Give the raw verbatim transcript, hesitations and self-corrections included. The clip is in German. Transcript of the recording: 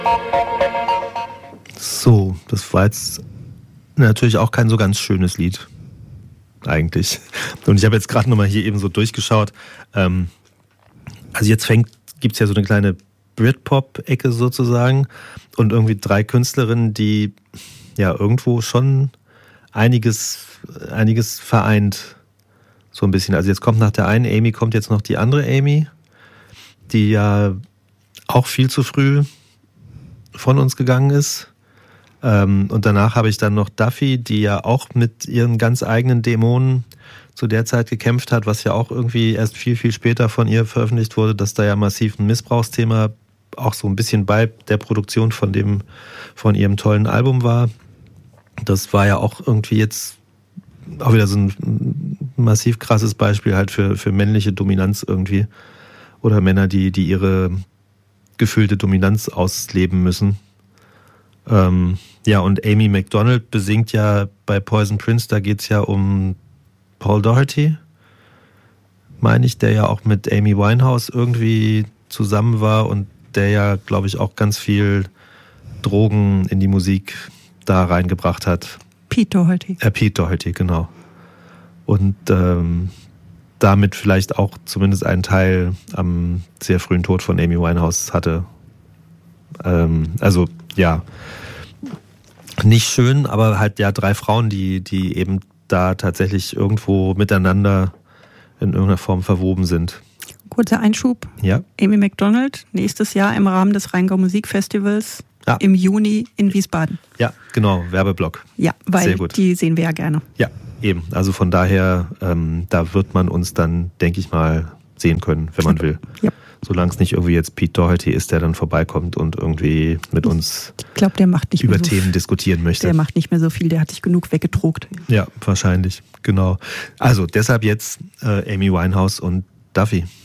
So, das war jetzt natürlich auch kein so ganz schönes Lied. Eigentlich. Und ich habe jetzt gerade nochmal hier eben so durchgeschaut. Ähm, also jetzt fängt, gibt es ja so eine kleine Britpop-Ecke sozusagen und irgendwie drei Künstlerinnen, die ja irgendwo schon einiges, einiges vereint. So ein bisschen. Also jetzt kommt nach der einen Amy, kommt jetzt noch die andere Amy, die ja auch viel zu früh von uns gegangen ist. Ähm, und danach habe ich dann noch Duffy, die ja auch mit ihren ganz eigenen Dämonen zu der Zeit gekämpft hat, was ja auch irgendwie erst viel, viel später von ihr veröffentlicht wurde, dass da ja massiv ein Missbrauchsthema auch so ein bisschen bei der Produktion von dem, von ihrem tollen Album war. Das war ja auch irgendwie jetzt auch wieder so ein massiv krasses Beispiel halt für, für männliche Dominanz irgendwie. Oder Männer, die, die ihre gefühlte Dominanz ausleben müssen. Ähm, ja, und Amy Macdonald besingt ja bei Poison Prince, da geht es ja um Paul Doherty, meine ich, der ja auch mit Amy Winehouse irgendwie zusammen war und der ja, glaube ich, auch ganz viel Drogen in die Musik da reingebracht hat. Pete Doherty. Äh, Pete Doherty, genau. Und ähm, damit vielleicht auch zumindest einen Teil am sehr frühen Tod von Amy Winehouse hatte. Ähm, also, ja, nicht schön, aber halt ja drei Frauen, die, die eben da tatsächlich irgendwo miteinander in irgendeiner Form verwoben sind. Kurzer Einschub. Ja. Amy Macdonald, nächstes Jahr im Rahmen des Rheingau Musikfestivals ja. im Juni in Wiesbaden. Ja, genau, Werbeblock. Ja, weil die sehen wir ja gerne. Ja, eben. Also von daher, ähm, da wird man uns dann, denke ich mal, sehen können, wenn man will. Ja. Solange es nicht irgendwie jetzt Pete Doherty ist, der dann vorbeikommt und irgendwie mit uns ich glaub, der macht nicht über mehr so Themen diskutieren möchte. Der macht nicht mehr so viel, der hat sich genug weggedruckt. Ja, wahrscheinlich, genau. Also deshalb jetzt äh, Amy Winehouse und Duffy.